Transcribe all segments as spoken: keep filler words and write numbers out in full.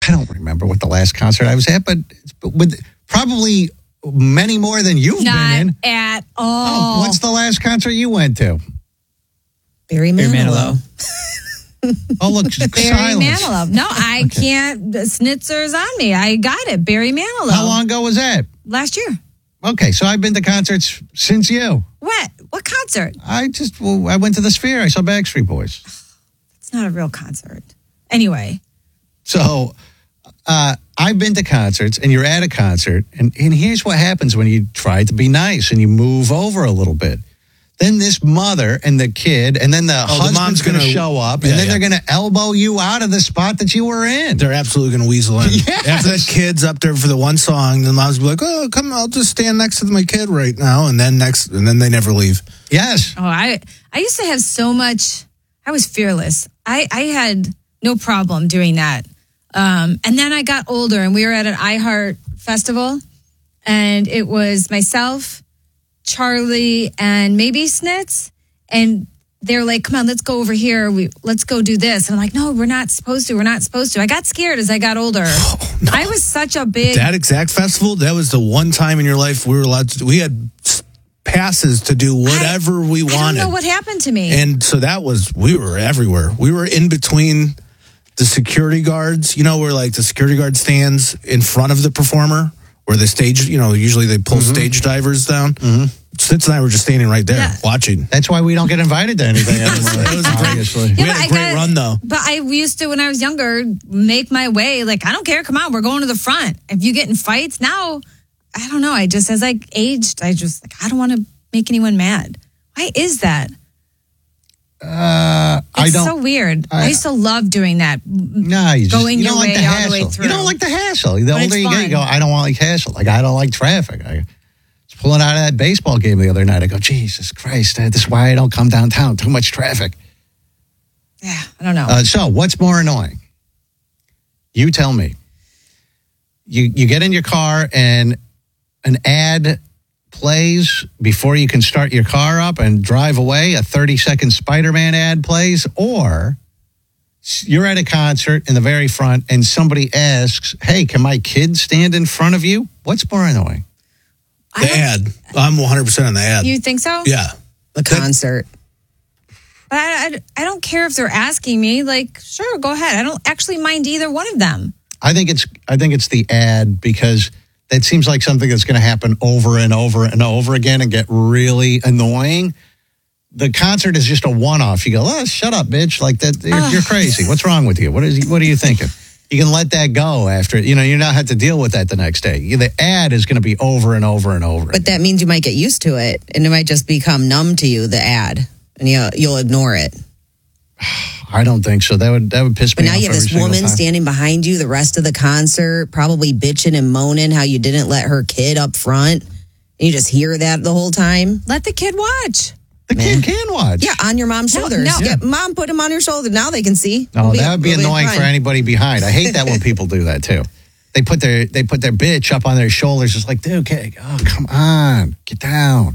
I don't remember what the last concert I was at, but, but with probably many more than you've Not been in. at all. Oh, what's the last concert you went to? Barry Manilow. Oh, look, Barry silence. Manilow. No, I okay. can't. Snitzer's on me. I got it. Barry Manilow. How long ago was that? Last year. Okay, so I've been to concerts since you. What? What concert? I just, well, I went to the Sphere. I saw Backstreet Boys. It's not a real concert. Anyway. So, uh, I've been to concerts, and you're at a concert, and, and here's what happens when you try to be nice and you move over a little bit. Then this mother and the kid, and then the oh, husband's going to show up, yeah, and then yeah. they're going to elbow you out of the spot that you were in. They're absolutely going to weasel in. Yes. After that kid's up there for the one song, the mom's be like, "Oh, come, I'll just stand next to my kid right now," and then next, and then they never leave. Yes. Oh, I I used to have so much. I was fearless. I I had no problem doing that. Um, and then I got older, and we were at an iHeart festival, and it was myself, Charlie, and maybe Snitz, and they're like, "Come on, let's go over here. We let's go do this." And I'm like, "No, we're not supposed to. We're not supposed to." I got scared as I got older. Oh, no. I was such a big that exact festival. That was the one time in your life we were allowed to. We had passes to do whatever I, we wanted. I don't know what happened to me. And so that was we were everywhere. We were in between the security guards. You know, where like the security guard stands in front of the performer, where the stage. You know, usually they pull mm-hmm. stage divers down. Mm-hmm. Sitz and I were just standing right there yeah. watching. That's why we don't get invited to anything anymore. It was obviously. Yeah, we had a great got, run, though. But I used to, when I was younger, make my way. Like, I don't care. Come on, we're going to the front. If you get in fights now, I don't know. I just, as I aged, I just, like, I don't want to make anyone mad. Why is that? Uh, it's I don't. so weird. I, I used to love doing that. No, you just, going you your don't way like the all hassle. the way through. You don't like the hassle. The but older you fun. get, you go, I don't want like hassle. Like, I don't like traffic. I, Pulling out of that baseball game the other night, I go, Jesus Christ, this is why I don't come downtown. Too much traffic. Yeah, I don't know. Uh, so, what's more annoying? You tell me. You you get in your car and an ad plays before you can start your car up and drive away. A thirty-second Spider-Man ad plays, or you're at a concert in the very front and somebody asks, "Hey, can my kid stand in front of you?" What's more annoying? The ad. I'm one hundred percent on the ad. You think so? Yeah. The concert. But I, I, I don't care if they're asking me. Like, sure, go ahead. I don't actually mind either one of them. I think it's I think it's the ad because that seems like something that's going to happen over and over and over again and get really annoying. The concert is just a one-off. You go, oh, shut up, bitch. Like that, you're, uh. you're crazy. What's wrong with you? What is? What are you thinking? You can let that go after, you know, you don't have to deal with that the next day. The ad is going to be over and over and over. But that means you might get used to it, and it might just become numb to you, the ad, and you, you'll ignore it. I don't think so. That would that would piss me off. But now you have this woman standing behind you the rest of the concert, probably bitching and moaning how you didn't let her kid up front, and you just hear that the whole time. Let the kid watch. The Man. kid can watch. Yeah, on your mom's no, shoulders. No. Yeah, Mom, put him on your shoulder. Now they can see. Oh, we'll that would be we'll annoying be for anybody behind. I hate that when people do that too. They put their they put their bitch up on their shoulders, just like, dude, okay, oh, come on, get down.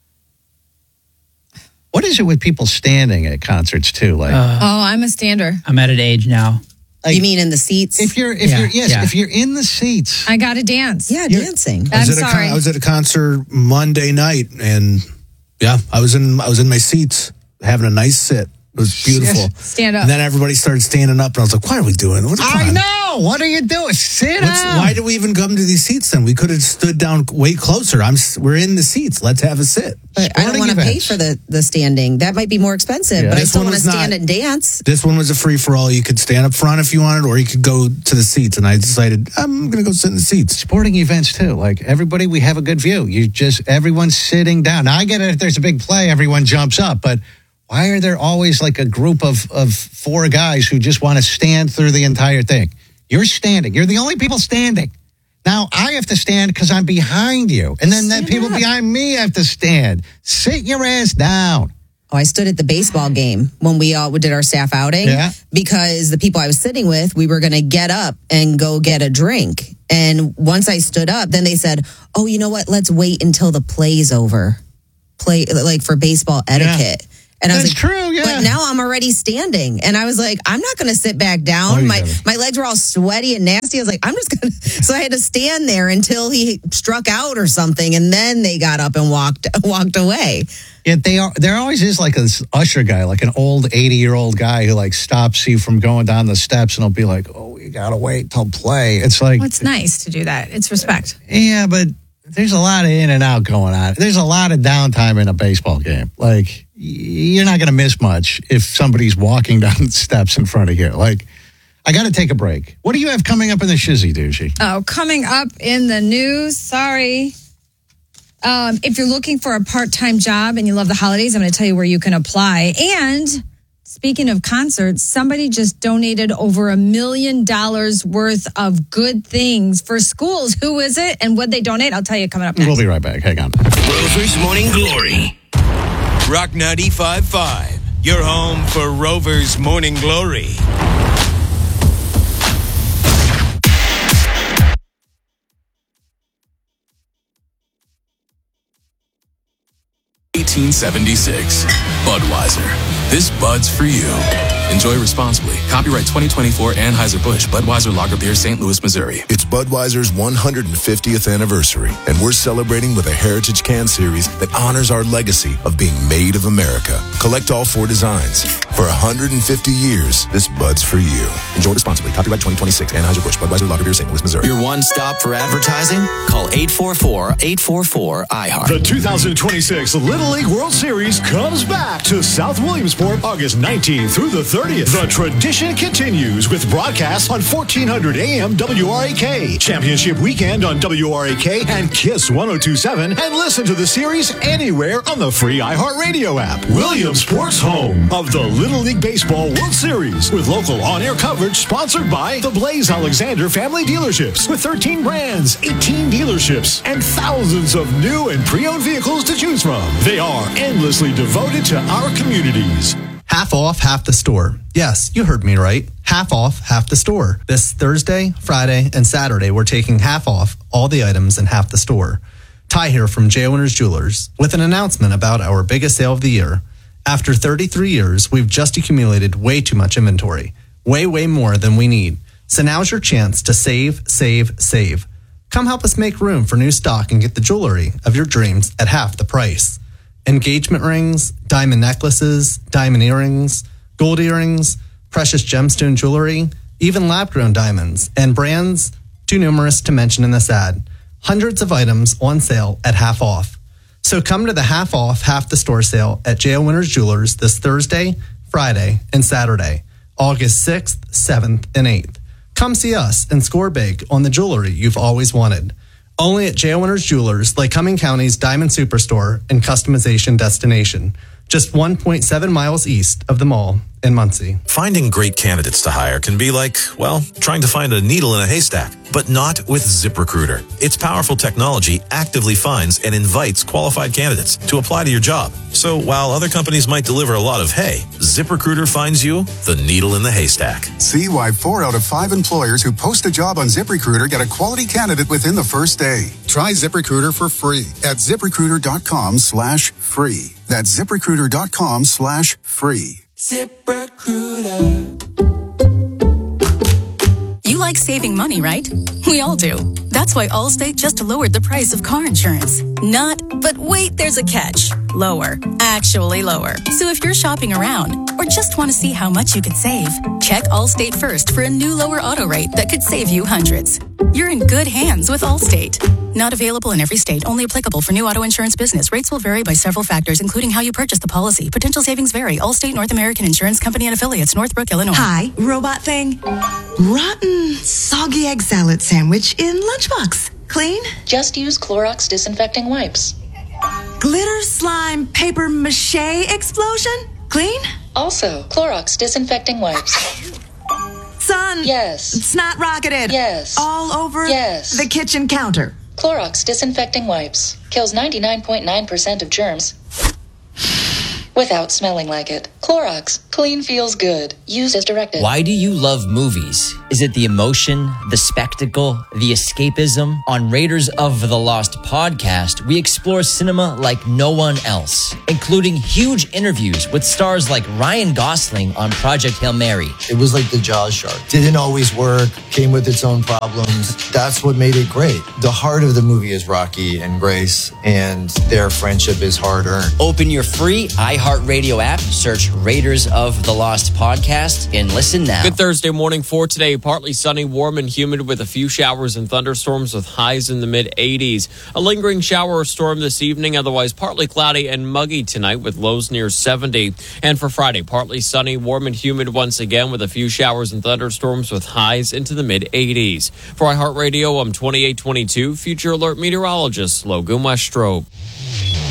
What is it with people standing at concerts too? Like, uh, oh, I'm a stander. I'm at an age now. Like, you mean in the seats? If you're, if yeah, you're, yes, yeah. if you're in the seats, I got to dance. Yeah, you're, dancing. I was I'm at sorry. A con- I was at a concert Monday night, and yeah, I was in I was in my seats having a nice sit. It was beautiful. Yes. Stand up. And then everybody started standing up, and I was like, "What are we doing? What, I on. know. What are you doing? Sit What's, down. Why did we even come to these seats? Then we could have stood down way closer. I'm we're in the seats. Let's have a sit. But I don't want to pay for the, the standing. That might be more expensive, Yeah. but I This still one want to was stand not. and dance. This one was a free for all. You could stand up front if you wanted, or you could go to the seats. And I decided I'm going to go sit in the seats. Sporting events too. Like everybody, we have a good view. You just everyone's sitting down. Now I get it. If there's a big play, everyone jumps up, but. Why are there always like a group of, of four guys who just want to stand through the entire thing? You're standing. You're the only people standing. Now I have to stand because I'm behind you. And then the people up. behind me have to stand. Sit your ass down. Oh, I stood at the baseball game when we all did our staff outing yeah. because the people I was sitting with, we were going to get up and go get a drink. And once I stood up, then they said, oh, you know what? Let's wait until the play's over. Play like for baseball etiquette. Yeah. And I was That's like, true, yeah. But now I'm already standing. And I was like, I'm not going to sit back Oh, down. you my gotta. my legs were all sweaty and nasty. I was like, I'm just going to. So I had to stand there until he struck out or something. And then they got up and walked walked away. Yeah, they are. There always is like this usher guy, like an old eighty-year-old guy who like stops you from going down the steps and he'll be like, oh, you got to wait till play. It's like, Well, it's nice to do that. It's respect. yeah, but there's a lot of in and out going on. There's a lot of downtime in a baseball game. Like, y- you're not going to miss much if somebody's walking down the steps in front of you. Like, I got to take a break. What do you have coming up in the shizzy, douchey? Oh, coming up in the news, sorry. Um, if you're looking for a part-time job and you love the holidays, I'm going to tell you where you can apply. And speaking of concerts, somebody just donated over a million dollars worth of good things for schools. Who is it and what they donate? I'll tell you coming up next. We'll be right back. Hang on. Rover's Morning Glory. Rock ninety-five point five. Your home for Rover's Morning Glory. eighteen seventy-six. Budweiser. This Bud's for you. Enjoy responsibly. Copyright twenty twenty-four Anheuser-Busch Budweiser Lager Beer, Saint Louis, Missouri. It's Budweiser's one hundred fiftieth anniversary, and we're celebrating with a Heritage Can Series that honors our legacy of being made of America. Collect all four designs. For one hundred fifty years, this Bud's for you. Enjoy responsibly. Copyright twenty twenty-six Anheuser-Busch Budweiser Lager Beer, Saint Louis, Missouri. Your one stop for advertising? Call eight four four, eight four four, I heart. The two thousand twenty-six Little League World Series comes back to South Williamsport August nineteenth through the thirtieth. The tradition continues with broadcasts on fourteen hundred A M W R A K, Championship Weekend on W R A K and KISS one oh two point seven, and listen to the series anywhere on the free iHeartRadio app. Williamsport's home of the Little League Baseball World Series with local on-air coverage sponsored by the Blaze Alexander Family Dealerships with thirteen brands, eighteen dealerships, and thousands of new and pre-owned vehicles to choose from. They are endlessly devoted to our communities. Half off, half the store. Yes, you heard me right. Half off, half the store. This Thursday, Friday, and Saturday, we're taking half off all the items in half the store. Ty here from J. Winners Jewelers with an announcement about our biggest sale of the year. After thirty-three years, we've just accumulated way too much inventory. Way, way more than we need. So now's your chance to save, save, save. Come help us make room for new stock and get the jewelry of your dreams at half the price. Engagement rings, diamond necklaces, diamond earrings, gold earrings, precious gemstone jewelry, even lab-grown diamonds, and brands too numerous to mention in this ad. Hundreds of items on sale at half off. So come to the half off, half the store sale at J O. Winners Jewelers this Thursday, Friday, and Saturday, August sixth, seventh, and eighth. Come see us and score big on the jewelry you've always wanted. Only at J O. Winners Jewelers, Lake Cumming County's Diamond Superstore and customization destination. Just one point seven miles east of the mall in Muncie. Finding great candidates to hire can be like, well, trying to find a needle in a haystack, but not with ZipRecruiter. Its powerful technology actively finds and invites qualified candidates to apply to your job. So while other companies might deliver a lot of hay, ZipRecruiter finds you the needle in the haystack. See why four out of five employers who post a job on ZipRecruiter get a quality candidate within the first day. Try ZipRecruiter for free at ZipRecruiter.com slash free. That's ZipRecruiter.com slash free. ZipRecruiter. You like saving money, right? We all do. That's why Allstate just lowered the price of car insurance. Not, but wait, there's a catch. Lower. Actually lower. So if you're shopping around or just want to see how much you could save, check Allstate first for a new lower auto rate that could save you hundreds. You're in good hands with Allstate. Not available in every state. Only applicable for new auto insurance business. Rates will vary by several factors, including how you purchase the policy. Potential savings vary. Allstate North American Insurance Company and affiliates. Northbrook, Illinois. Hi, robot thing. Rotten, soggy egg salad sandwich in lunchbox. Clean? Just use Clorox disinfecting wipes. Glitter slime paper mache explosion? Clean? Also, Clorox disinfecting wipes. Son. Yes. Snot rocketed. Yes. All over yes. the kitchen counter. Clorox disinfecting wipes. Kills ninety-nine point nine percent of germs. without smelling like it. Clorox, clean feels good. Used as directed. Why do you love movies? Is it the emotion, the spectacle, the escapism? On Raiders of the Lost podcast, we explore cinema like no one else, including huge interviews with stars like Ryan Gosling on Project Hail Mary. It was like the Jaws shark. Didn't always work, came with its own problems. That's what made it great. The heart of the movie is Rocky and Grace, and their friendship is hard-earned. Open your free iHeartRadio app, search Raiders of the Lost podcast, and listen now. Good Thursday morning for today. Partly sunny, warm and humid with a few showers and thunderstorms with highs in the mid eighties. A lingering shower or storm this evening, otherwise partly cloudy and muggy tonight with lows near seventy. And for Friday, partly sunny, warm and humid once again with a few showers and thunderstorms with highs into the mid eighties. For iHeartRadio, I'm twenty-eight twenty-two Future Alert meteorologist Logan Westrope.